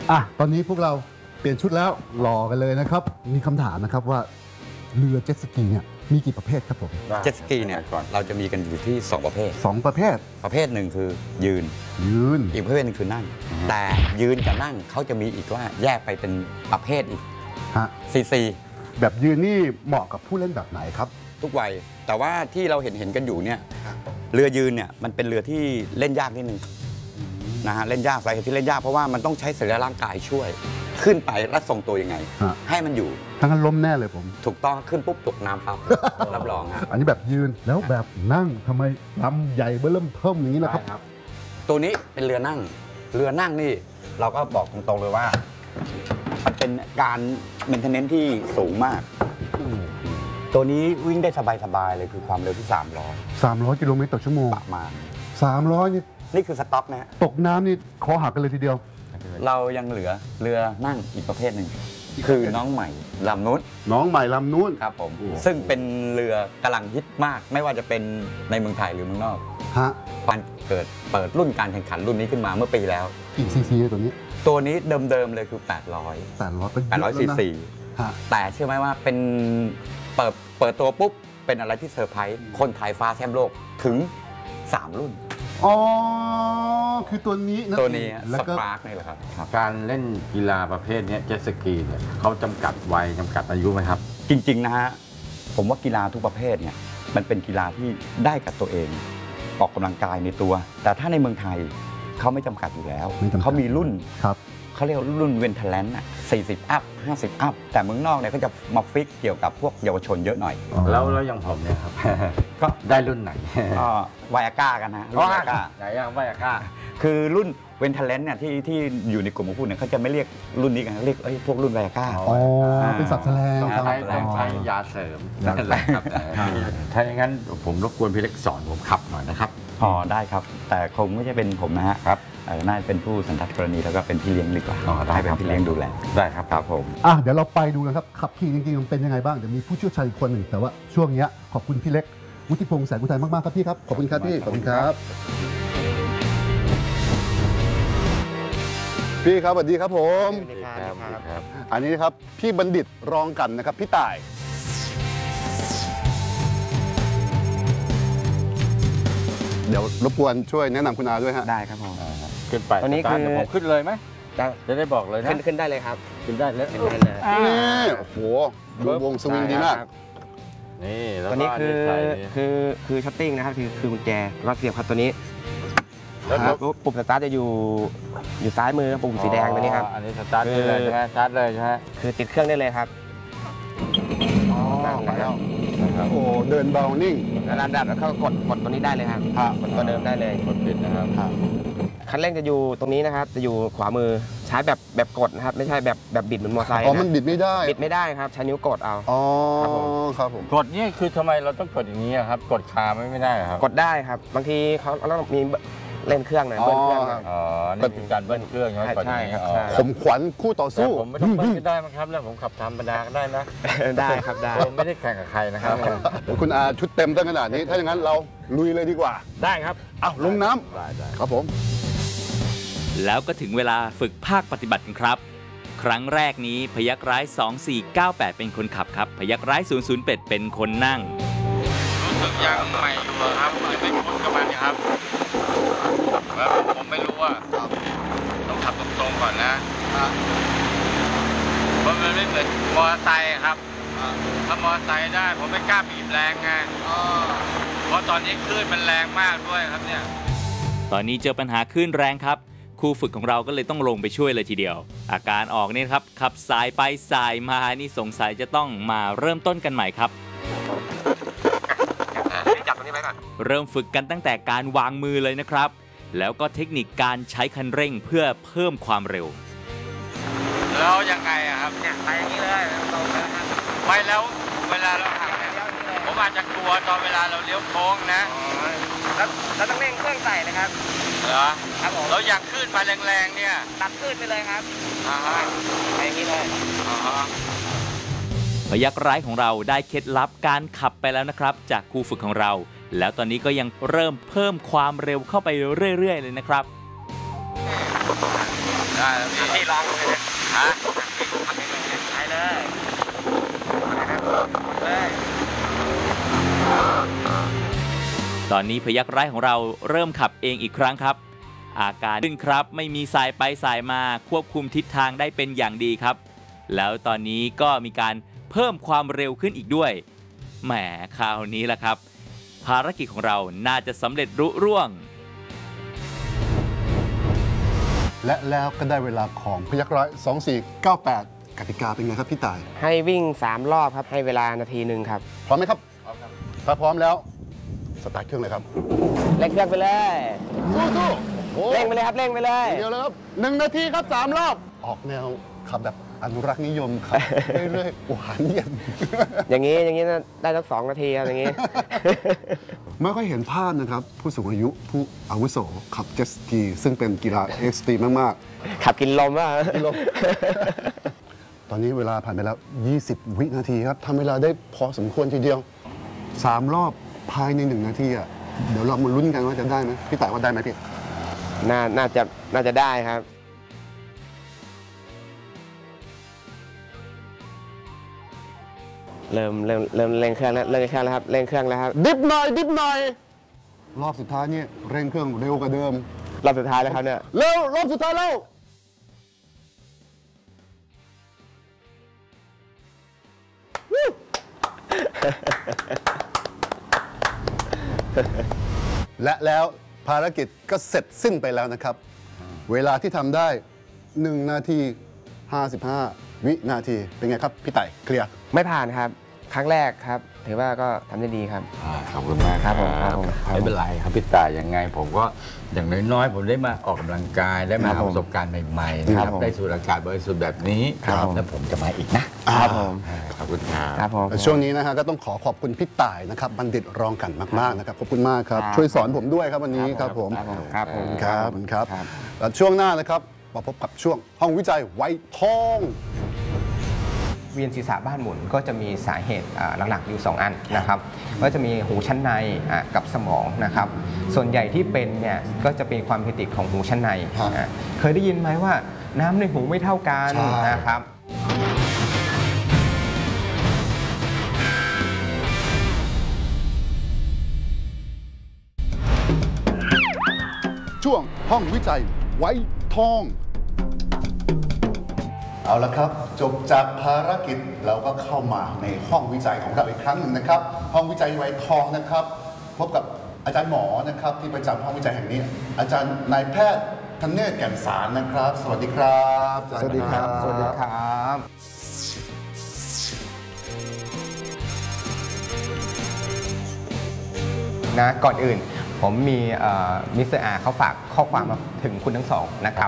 ตอนนี้พวกเราเปลี่ยนชุดแล้วรอกันเลยนะครับมีคำถามนะครับว่าเรือเจ็ตสกีเนี่ยมีกี่ประเภทครับผมเจ็ตสกีเนี่ยเราจะมีกันอยู่ที่2ประเภท 2ประเภทประเภทหนึ่งคือยืนอีกประเภทนึงคือนั่งแต่ยืนกับนั่งเขาจะมีอีกว่าแยกไปเป็นประเภทอีกซีแบบยืนนี่เหมาะกับผู้เล่นแบบไหนครับทุกวัยแต่ว่าที่เราเห็นกันอยู่เนี่ยเรือยืนเนี่ยมันเป็นเรือที่เล่นยากนิดนึงนะฮะเล่นยากสาเหตุที่เล่นยากเพราะว่ามันต้องใช้สรีระร่างกายช่วยขึ้นไปและทรงตัวยังไงให้มันอยู่ทั้งนั้นล้มแน่เลยผมถูกต้องขึ้นปุ๊บตกน้ำปั๊บรับรองฮะอันนี้แบบยืนแล้วแบบนั่งทำไมลำใหญ่เบ้อเริ่มเทิ่มอย่างนี้ล่ะครับตัวนี้เป็นเรือนั่งนี่เราก็บอกตรงๆเลยว่ามันเป็นการเมนเทนเนนซ์ที่สูงมากตัวนี้วิ่งได้สบายๆเลยคือความเร็วที่ 300กิโลเมตรต่อชั่วโมงประมาณ 300 นี่คือสต็อกนะฮะตกน้ำนี่คอหักกันเลยทีเดียวเรายังเหลือเรือนั่งอีกประเภทหนึ่งคือน้องใหม่ลำนู้นครับผมซึ่งเป็นเรือกำลังฮิตมากไม่ว่าจะเป็นในเมืองไทยหรือเมืองนอกมันเปิดรุ่นการแข่งขันรุ่นนี้ขึ้นมาเมื่อปีแล้วกี่ซีซีตัวนี้เดิมเลยคือ800ซีซีแต่เชื่อไหมว่าเป็นเปิดตัวปุ๊บเป็นอะไรที่เซอร์ไพรส์คนไทยฟ้าแชมป์โลกถึง3รุ่นคือตัวนี้สปาร์กนี่แหละครับการเล่นกีฬาประเภทนี้เจ็ตสกีเนี่ยเขาจำกัดวัยจำกัดอายุไหมครับจริงๆนะฮะผมว่ากีฬาทุกประเภทเนี่ยมันเป็นกีฬาที่ได้กับตัวเองออกกำลังกายในตัวแต่ถ้าในเมืองไทยเขาไม่จำกัดอยู่แล้วเขามีรุ่นเขาเรียกรุ่นเวนเทเลนต์40 อัพ 50 อัพแต่เมืองนอกเนี่ยเขาจะมาฟิกเกี่ยวกับพวกเยาวชนเยอะหน่อยแล้วอย่างผมเนี่ยครับก็ได้รุ่นไหนวายาก้ากันนะรุ่นวายาก้าไหนอย่างวายาก้าคือรุ่นเวนเทเลนต์เนี่ยที่อยู่ในกลุ่มของพูดเนี่ยเขาจะไม่เรียกรุ่นนี้กันเรียกพวกรุ่นวายาก้าเป็นศัพท์แสดงต้องใช้ยาเสริมนั่นแหละครับถ้าอย่างนั้นผมรบกวนพี่เล็กสอนผมขับหน่อยนะครับได้ครับแต่คงไม่ใช่เป็นผมนะฮะน่าจะเป็นผู้สันทัดกรณีแล้วก็เป็นพี่เลี้ยงดีกว่าได้เป็นพี่เลี้ยงดูแลได้ครับครับผมเดี๋ยวเราไปดูกันครับขับขี่จริงๆมันเป็นยังไงบ้างเดี๋ยวมีผู้เชี่ยวชาญอีกคนหนึ่งแต่ว่าช่วงนี้ขอบคุณพี่เล็กวุฒิพงษ์แสงอุทัยมากๆครับพี่ครับขอบคุณครับพี่ขอบคุณครับพี่ครับสวัสดีครับผมอันนี้ครับพี่บัณฑิตรองกันนะครับพี่ต่ายเดี๋ยวรบกวนช่วยแนะนำคุณอาด้วยฮะได้ครับผมขึ้นไปตอนนี้คือผมขึ้นเลยไหมจะได้บอกเลยนะขึ้นได้เลยครับขึ้นได้เลยนี่โอ้โหวงสวิงดีมากนี่ตัวนี้คือชัตติ้งนะครับคือกุญแจเราเสียบครับตัวนี้ปุ่มสตาร์ทจะอยู่ซ้ายมือปุ่มสีแดงตัวนี้ครับอันนี้สตาร์ทเลยใช่ไหมสตาร์ทเลยใช่ไหมคือติดเครื่องได้เลยครับโอ้เดินเบานิ่งแล้วดับแล้วก็กดตัวนี้ได้เลยครับกดตัวเดิมได้เลยกดปิดนะครับคันเร่งจะอยู่ตรงนี้นะครับจะอยู่ขวามือใช้แบบกดนะครับไม่ใช่แบบบิดเหมือนมอเตอร์ไซค์มันบิดไม่ได้ครับใช้นิ้วกดเอาครับผมกดนี่คือทำไมเราต้องกดอย่างนี้ครับกดคาไม่ได้ครับกดได้ครับบางทีเขาต้องมีเล่นเครื่องหน่อยเบิ้ลเครื่องนี่เป็นการเบิ้ลเครื่องใช่ครับผมขวัญคู่ต่อสู้ผมไม่ต้องเบิ้ลก็ได้มั้งครับแล้วผมขับธรรมดาก็ได้นะได้ครับได้ผมไม่ได้แข่งกับใครนะครับคุณอาชุดเต็มตั้งขนาดนี้ถ้าอย่างนั้นเราลุยเลยดีกว่าได้ครับลงน้ำได้ครับผมแล้วก็ถึงเวลาฝึกภาคปฏิบัติกันครับครั้งแรกนี้พยัคฆ์ร้าย2498เป็นคนขับครับพยัคฆ์ร้าย008เป็นคนนั่งรู้สึกยังใหม่อยู่ครับไม่เป็นคุ้นกับมันครับแล้วผมไม่รู้ว่าต้องขับตรงๆก่อนนะเพราะมันไม่เหมือนมอเตอร์ไซค์ครับถ้ามอเตอร์ไซค์ได้ผมไม่กล้าบีบแรงไงเพราะตอนนี้คลื่นมันแรงมากด้วยครับเนี่ยตอนนี้เจอปัญหาคลื่นแรงครับครูฝึกของเราก็เลยต้องลงไปช่วยเลยทีเดียวอาการออกนี่ครับขับสายไปสายมานี่สงสัยจะต้องมาเริ่มต้นกันใหม่ครับจับตรงนี้ไว้ก่อนเริ่มฝึกกันตั้งแต่การวางมือเลยนะครับแล้วก็เทคนิคการใช้คันเร่งเพื่อเพิ่มความเร็วแล้วยังไงครับเนี่ยไปอย่างนี้เลยตรงเลยครับไปแล้วเวลาเราหักเนี่ยผมอาจจะกลัวตอนเวลาเราเลี้ยวโค้งนะเราต้องเร่งเครื่องใส่นะครับเหรอครับผมเราอยากขึ้นมาแรงๆเนี่ยตัดขึ้นไปเลยครับไปอย่างนี้เลยพยัคฆ์ร้ายของเราได้เคล็ดลับการขับไปแล้วนะครับจากครูฝึกของเราแล้วตอนนี้ก็ยังเริ่มเพิ่มความเร็วเข้าไปเรื่อยๆเลยนะครับได้แล้วพี่ลองเลยนะฮะไปเลยเลยตอนนี้พยัคฆ์ร้ายของเราเริ่มขับเองอีกครั้งครับ อาการดึงครับไม่มีสายไปสายมาควบคุมทิศทางได้เป็นอย่างดีครับ แล้วตอนนี้ก็มีการเพิ่มความเร็วขึ้นอีกด้วยแหมคราวนี้แหละครับ ภารกิจของเราน่าจะสำเร็จรุ่ร่วงและแล้วก็ได้เวลาของพยัคฆ์ร้าย2498 กติกาเป็นไงครับพี่ต่ายให้วิ่ง 3 รอบครับ ให้เวลานาทีหนึ่งครับพร้อมไหมครับถ้าพร้อมแล้วสตาร์ทเครื่องเลยครับเร่งเครื่องไปเลยสู้ๆโอ้เร่งไปเลยครับ เร่งไปเลยเดียวเลยครับ1 นาทีครับ3 รอบ ออกแนวขับแบบอนุรักษ์นิยมครับ เรื่อยๆหวานเย็นอย่างนี้น่าได้สัก2 นาทีครับอย่างนี้ไม่ค่อยเห็นภาพนะครับ ผู้สูงอายุผู้อาวุโสขับเจ็ตสกีซึ่งเป็นกีฬาเอ็กซ์ตรีมมากขับกินลมว่ะๆกิโล ตอนนี้เวลาผ่านไปแล้ว 20 วินาทีครับทำเวลาได้พอสมควรทีเดียว 3 รอบภายใน 1 นาทีอ่ะเดี๋ยวเรามาลุ้นกันว่าจะได้ไหมพี่ต่ายว่าได้ไหมพี่น่าจะได้ครับ เริ่มเร่งเครื่องแล้วเร่งเครื่องแล้วครับเร่งเครื่องแล้วครับดิฟหน่อยรอบสุดท้ายเนี่ยเร่งเครื่องเร็วกว่าเดิมรอบสุดท้ายแล้วครับเนี่ยเร็วรอบสุดท้ายแล้ว และแล้วภารกิจก็เสร็จสิ้นไปแล้วนะครับ เวลาที่ทำได้ 1 นาที 55 วินาทีเป็นไงครับพี่ไต่เคลียร์ไม่ผ่านครับ ครั้งแรกครับ ถือว่าก็ทำได้ดีครับขอบคุณมากครับผมครับผมไม่เป็นไรครับพี่ตายยังไง ผมก็อย่างน้อยๆ ผมได้มาออกกำลังกายได้มาครับหาผมประสบการณ์ใหม่ๆนะคครัรับบผมได้สูดอากาศบริสุทธิ์แบบนี้ครับผมแล้วผมจะมาอีกนะครับผมขอบคุณครับครับผมช่วงนี้นะฮะก็ต้องขอบคุณพี่ต่ายนะครับบัณฑิตรองกันมากๆนะครับขอบคุณมากครับครับช่วยสอนผมด้วยครับวันนี้ครับผมครับผมครับครับครับแล้วช่วงหน้านะครับมาพบกับช่วงห้องวิจัยไวทองเวียนศีรษะบ้านหมุนก็จะมีสาเหตุหลักๆอยู่ 2 อันนะครับก็จะมีหูชั้นในกับสมองนะครับส่วนใหญ่ที่เป็นเนี่ยก็จะเป็นความผิดปกติของหูชั้นในครับเคยได้ยินไหมว่าน้ำในหูไม่เท่ากันใช่นะครับช่วงห้องวิจัยไวทอง เอาละครับ จบจากภารกิจเราก็เข้ามาในห้องวิจัยของเราอีกครั้งหนึ่งนะครับ ห้องวิจัยไวทองนะครับ พบกับอาจารย์หมอนะครับที่ประจำห้องวิจัยแห่งนี้ อาจารย์นายแพทย์ธเนศแก่นสารนะครับ สวัสดีครับอาจารย์สวัสดีครับสวัสดีครับ นะก่อนอื่นผมมีมิสเตอร์อาเขาฝากข้อความมาถึงคุณทั้งสองนะครับ